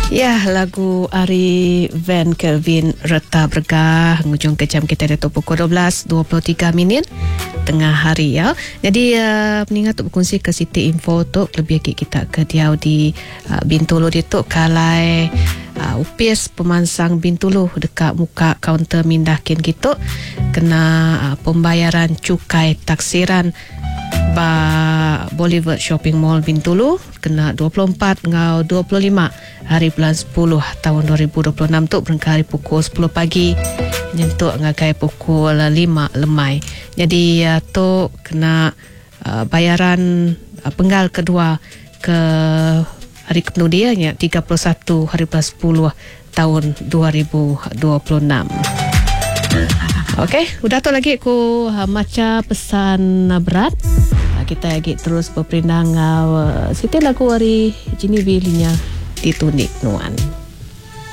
Ya, lagu Ari Van Kelvin Reta Bergah hujung kejam kita Datuk pukul 12.23 tengah hari ya. Jadi peningat untuk berkongsi ke Siti Info tu lebih lagi kita ke dia di Bintulu dia tu kalai upis pemansang Bintulu dekat muka kaunter mindahkin gitu kena pembayaran cukai taksiran Boulevard Shopping Mall Bintulu kena 24 ngau 25 hari bulan 10 tahun 2026 tu berengkali pukul 10 pagi nyentuk ngagai pukul 5 lemai. Jadi tu kena bayaran penggal kedua ke hari kemudiannya 31 hari bulan 10 tahun 2026. Okey, udah tu lagi aku maca pesan berat. Kita lagi terus berperindang Siti lagu hari Jini Bilinya ditunik nuan.